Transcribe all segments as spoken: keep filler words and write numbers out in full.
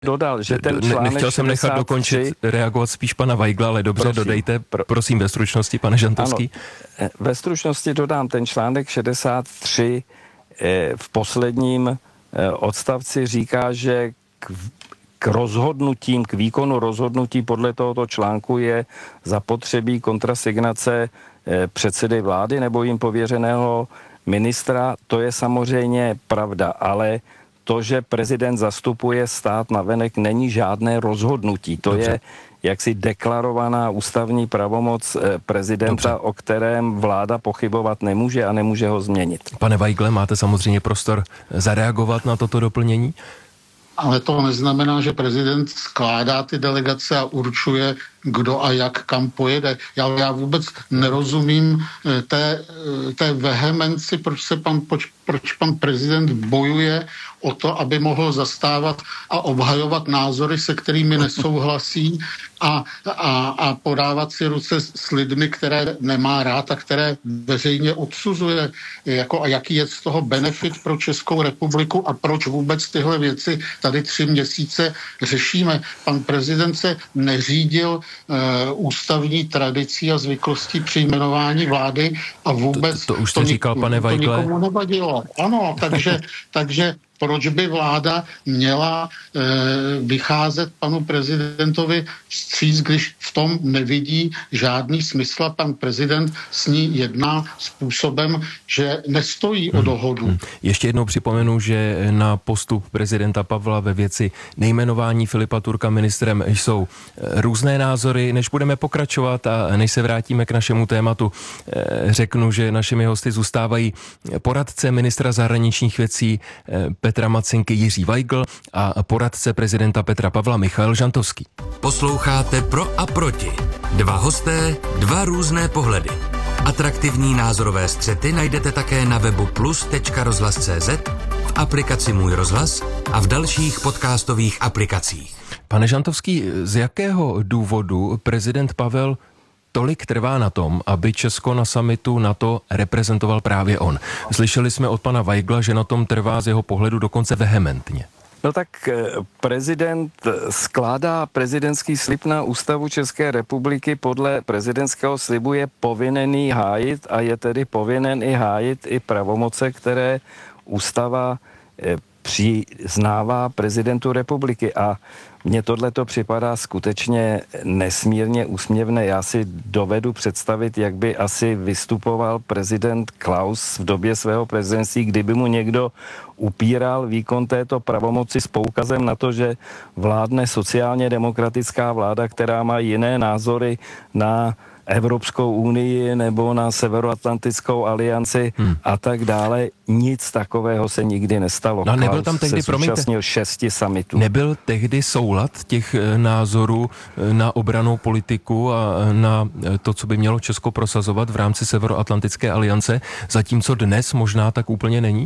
dodal, že ten článek ne, Nechtěl jsem nechat šedesát tři dokončit, reagovat spíš pana Weigla, ale dobře, prosím, dodejte, pro, prosím, ve stručnosti, pane Žantovský. Ano, ve stručnosti dodám, ten článek šedesát tři eh, v posledním eh, odstavci říká, že k, k rozhodnutím, k výkonu rozhodnutí podle tohoto článku je zapotřebí kontrasignace eh, předsedy vlády nebo jim pověřeného ministra. To je samozřejmě pravda, ale to, že prezident zastupuje stát navenek, není žádné rozhodnutí. To Dobře. je jaksi deklarovaná ústavní pravomoc prezidenta, Dobře. o kterém vláda pochybovat nemůže a nemůže ho změnit. Pane Weigle, máte samozřejmě prostor zareagovat na toto doplnění? Ale to neznamená, že prezident skládá ty delegace a určuje, kdo a jak kam pojede. Já, já vůbec nerozumím té, té vehemenci, proč se pan, proč, proč pan prezident bojuje o to, aby mohl zastávat a obhajovat názory, se kterými nesouhlasí a, a, a podávat si ruce s lidmi, které nemá rád a které veřejně odsuzuje. Jako, a jaký je z toho benefit pro Českou republiku a proč vůbec tyhle věci tady tři měsíce řešíme. Pan prezident se neřídil uh, ústavní tradicí a zvyklostí při jmenování vlády a vůbec to, to už jste říkal, pane Weigle. To nikomu nevadilo. Ano, takže, takže proč by vláda měla e, vycházet panu prezidentovi vstříc, když v tom nevidí žádný smysl a pan prezident s ní jedná způsobem, že nestojí o dohodu. Hmm. Ještě jednou připomenu, že na postup prezidenta Pavla ve věci nejmenování Filipa Turka ministrem jsou různé názory. Než budeme pokračovat a než se vrátíme k našemu tématu, řeknu, že našimi hosty zůstávají poradce ministra zahraničních věcí Petra Macinky Jiří Weigl a poradce prezidenta Petra Pavla Michael Žantovský. Posloucháte Pro a proti. Dva hosté, dva různé pohledy. Atraktivní názorové střety najdete také na webu plus tečka rozhlas tečka cé zet, v aplikaci Můj rozhlas a v dalších podcastových aplikacích. Pane Žantovský, z jakého důvodu prezident Pavel tolik trvá na tom, aby Česko na summitu NATO reprezentoval právě on? Slyšeli jsme od pana Weigla, že na tom trvá z jeho pohledu dokonce vehementně. No tak prezident skládá prezidentský slib na ústavu České republiky. Podle prezidentského slibu je povinen ji hájit a je tedy povinen i hájit i pravomoce, které ústava přiznává prezidentu republiky. A mně tohleto připadá skutečně nesmírně úsměvné. Já si dovedu představit, jak by asi vystupoval prezident Klaus v době svého prezidentství, kdyby mu někdo upíral výkon této pravomoci s poukazem na to, že vládne sociálně demokratická vláda, která má jiné názory na Evropskou unii nebo na Severoatlantickou alianci hmm. a tak dále. Nic takového se nikdy nestalo. No, nebyl tam tehdy, se zúčastnil šesti summitů. Nebyl tehdy soulad těch názorů na obrannou politiku a na to, co by mělo Česko prosazovat v rámci Severoatlantické aliance, zatímco dnes možná tak úplně není?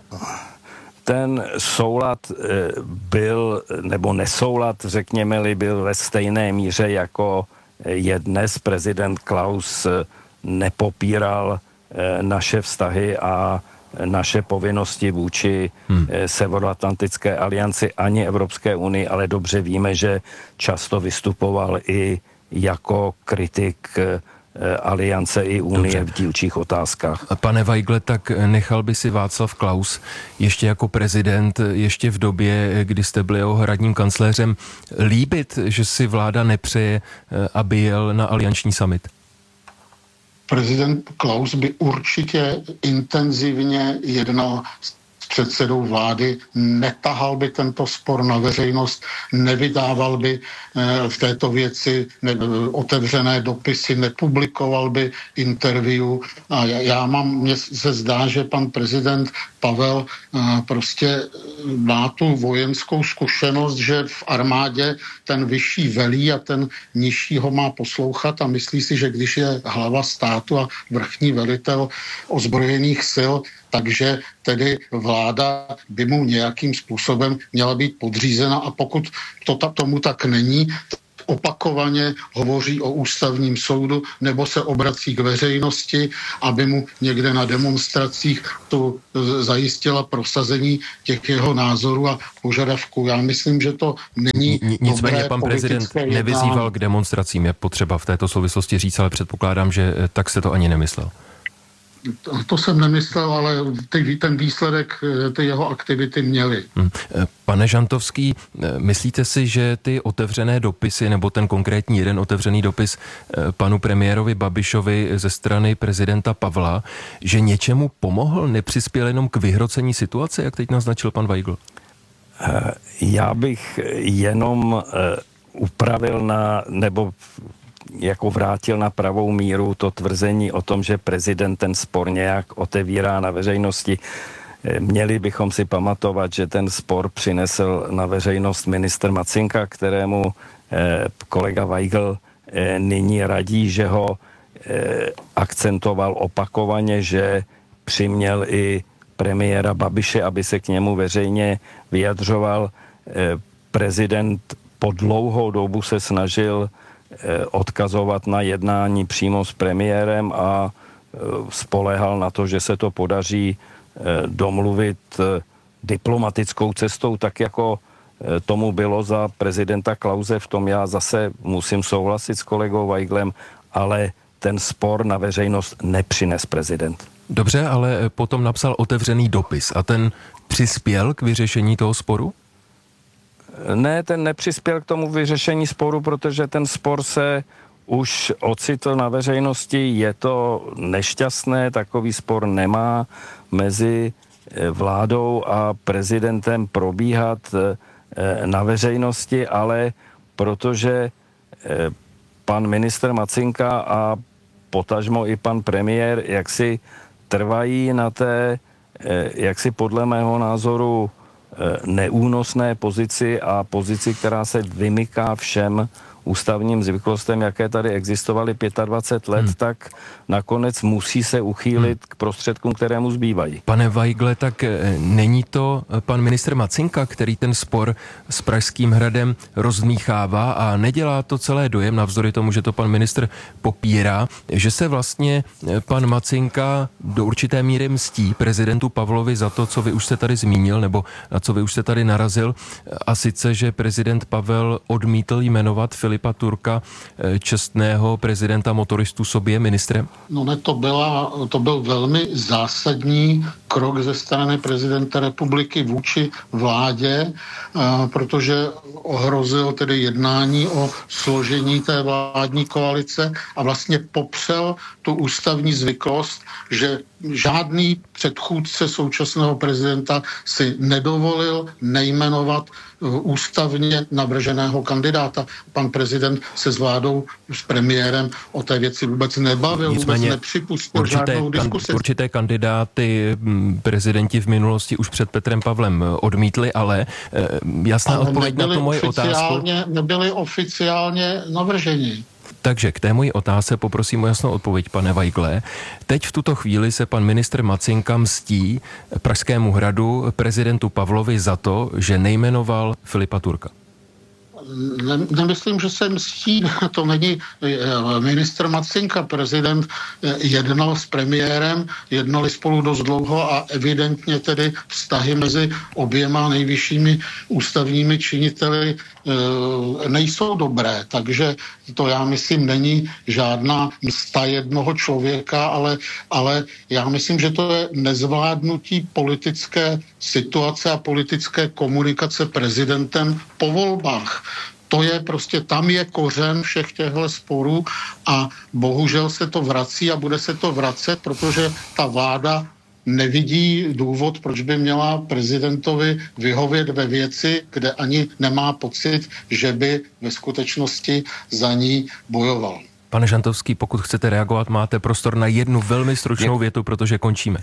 Ten soulad byl, nebo nesoulad, řekněme-li, byl ve stejné míře jako je dnes. Prezident Klaus nepopíral naše vztahy a naše povinnosti vůči hmm. Severoatlantické alianci ani Evropské unii, ale dobře víme, že často vystupoval i jako kritik aliance i unie Dobře. v dílčích otázkách. Pane Weigle, tak nechal by si Václav Klaus ještě jako prezident, ještě v době, kdy jste byli jeho hradním kancléřem, líbit, že si vláda nepřeje, aby jel na alianční summit? Prezident Klaus by určitě intenzivně jednal s předsedou vlády, netahal by tento spor na veřejnost, nevydával by v této věci otevřené dopisy, nepublikoval by interview. A já mám, mně se zdá, že pan prezident Pavel prostě má tu vojenskou zkušenost, že v armádě ten vyšší velí a ten nižší ho má poslouchat a myslí si, že když je hlava státu a vrchní velitel ozbrojených sil, takže tedy vláda by mu nějakým způsobem měla být podřízena a pokud to ta, tomu tak není, opakovaně hovoří o ústavním soudu nebo se obrací k veřejnosti, aby mu někde na demonstracích to zajistila prosazení těch jeho názorů a požadavků. Já myslím, že to není Nicméně dobré pan prezident politické nevyzýval jednání. k demonstracím, je potřeba v této souvislosti říct, ale předpokládám, že tak se to ani nemyslel. To, to jsem nemyslel, ale ty, ten výsledek ty jeho aktivity měly. Hmm. Pane Žantovský, myslíte si, že ty otevřené dopisy, nebo ten konkrétní jeden otevřený dopis panu premiérovi Babišovi ze strany prezidenta Pavla, že něčemu pomohl, nepřispěl jenom k vyhrocení situace, jak teď naznačil pan Weigl? Já bych jenom upravil na, nebo jako vrátil na pravou míru to tvrzení o tom, že prezident ten spor nějak otevírá na veřejnosti. Měli bychom si pamatovat, že ten spor přinesl na veřejnost ministr Macinka, kterému kolega Weigl nyní radí, že ho akcentoval opakovaně, že přiměl i premiéra Babiše, aby se k němu veřejně vyjadřoval. Prezident po dlouhou dobu se snažil odkazovat na jednání přímo s premiérem a spoléhal na to, že se to podaří domluvit diplomatickou cestou, tak jako tomu bylo za prezidenta Klause. V tom já zase musím souhlasit s kolegou Weiglem, ale ten spor na veřejnost nepřines prezident. Dobře, ale potom napsal otevřený dopis a ten přispěl k vyřešení toho sporu? Ne, ten nepřispěl k tomu vyřešení sporu, protože ten spor se už ocitl na veřejnosti, je to nešťastné, takový spor nemá mezi vládou a prezidentem probíhat na veřejnosti, ale protože pan ministr Macinka a potažmo i pan premiér jaksi trvají na té, jaksi podle mého názoru, neúnosné pozici a pozici, která se vymyká všem ústavním zvyklostem, jaké tady existovaly dvacet pět let, hmm. tak nakonec musí se uchýlit hmm. k prostředkům, které mu zbývají. Pane Weigle, tak není to pan ministr Macinka, který ten spor s Pražským hradem rozdmíchává a nedělá to celé dojem, navzdory tomu, že to pan ministr popírá, že se vlastně pan Macinka do určité míry mstí prezidentu Pavlovi za to, co vy už jste tady zmínil, nebo na co vy už jste tady narazil, a sice, že prezident Pavel odmítl jmenovat Filipa Turka, čestného prezidenta motoristů, sobě ministrem? No ne, to, byla, to byl velmi zásadní krok ze strany prezidenta republiky vůči vládě, protože ohrozil tedy jednání o složení té vládní koalice a vlastně popřel tu ústavní zvyklost, že žádný předchůdce současného prezidenta si nedovolil nejmenovat ústavně navrženého kandidáta. Pan prezident se s vládou, s premiérem o té věci vůbec nebavil, Nicméně vůbec nepřipustil určité, žádnou diskusi. Určité kandidáty prezidenti v minulosti už před Petrem Pavlem odmítli, ale jasná ale odpověď na tu moji otázku. Nebyli oficiálně navrženi. Takže k té mojí otázce poprosím o jasnou odpověď, pane Weigle. Teď v tuto chvíli se pan ministr Macinka mstí Pražskému hradu, prezidentu Pavlovi za to, že nejmenoval Filipa Turka. Ne, nemyslím, že se mstí, to není ministr Macinka, prezident jednal s premiérem, jednali spolu dost dlouho a evidentně tedy vztahy mezi oběma nejvyššími ústavními činiteli e, nejsou dobré, takže to já myslím není žádná msta jednoho člověka, ale, ale já myslím, že to je nezvládnutí politické situace a politické komunikace prezidentem po volbách. To je prostě, tam je kořen všech těchto sporů a bohužel se to vrací a bude se to vracet, protože ta vláda nevidí důvod, proč by měla prezidentovi vyhovět ve věci, kde ani nemá pocit, že by ve skutečnosti za ní bojoval. Pane Žantovský, pokud chcete reagovat, máte prostor na jednu velmi stručnou větu, protože končíme.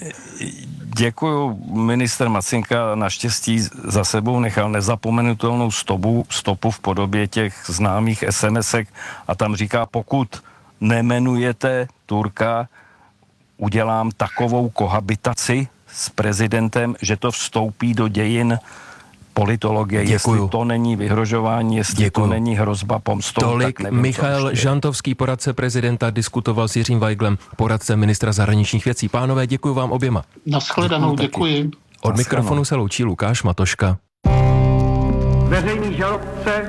Děkuju. Minister Macinka naštěstí za sebou nechal nezapomenutelnou stopu, stopu v podobě těch známých SMSek a tam říká, pokud nemenujete Turka, udělám takovou kohabitaci s prezidentem, že to vstoupí do dějin politologie, Děkuju. jestli to není vyhrožování, jestli Děkuju. to není hrozba pomstou. Tolik tak nevím, Michal Žantovský, poradce prezidenta, diskutoval s Jiřím Weiglem, poradce ministra zahraničních věcí. Pánové, děkuji vám oběma. Nashledanou, děkuji. Od mikrofonu se loučí Lukáš Matoška. Veřejný žalobce